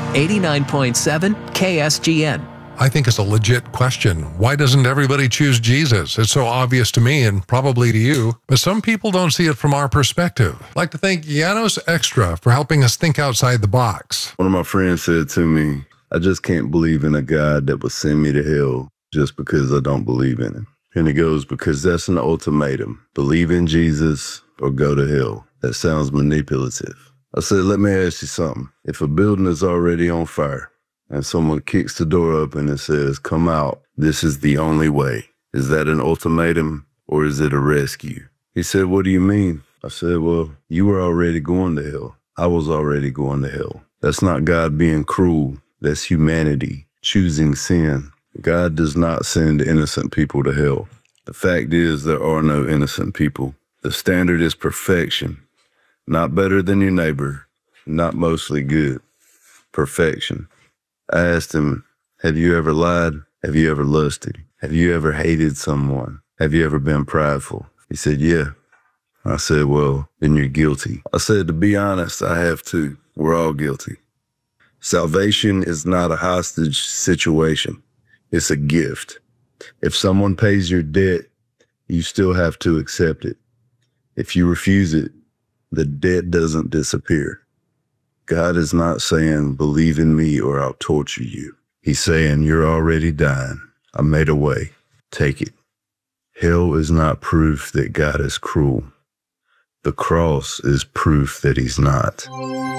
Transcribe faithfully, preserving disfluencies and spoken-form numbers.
eighty-nine point seven K S G N. I think it's a legit question. Why doesn't everybody choose Jesus? It's so obvious to me and probably to you, but some people don't see it from our perspective. I'd like to thank Janos Extra for helping us think outside the box. One of my friends said to me, I just can't believe in a God that would send me to hell just because I don't believe in him. And he goes, because that's an ultimatum. Believe in Jesus or go to hell. That sounds manipulative. I said, let me ask you something. If a building is already on fire, and someone kicks the door open and says, come out, this is the only way. Is that an ultimatum or is it a rescue? He said, what do you mean? I said, well, you were already going to hell. I was already going to hell. That's not God being cruel. That's humanity choosing sin. God does not send innocent people to hell. The fact is there are no innocent people. The standard is perfection. Not better than your neighbor, not mostly good. Perfection. I asked him, have you ever lied? Have you ever lusted? Have you ever hated someone? Have you ever been prideful? He said, yeah. I said, well, then you're guilty. I said, to be honest, I have too. We're all guilty. Salvation is not a hostage situation. It's a gift. If someone pays your debt, you still have to accept it. If you refuse it, the debt doesn't disappear. God is not saying, believe in me or I'll torture you. He's saying, you're already dying. I made a way. Take it. Hell is not proof that God is cruel. The cross is proof that he's not.